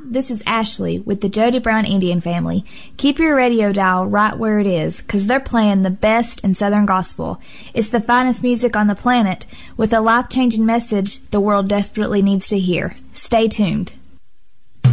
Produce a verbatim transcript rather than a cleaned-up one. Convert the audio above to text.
this is Ashley with the Jody Brown Indian family. Keep your radio dial right where it is, 'cause they're playing the best in Southern gospel. It's the finest music on the planet, with a life-changing message the world desperately needs to hear. Stay tuned.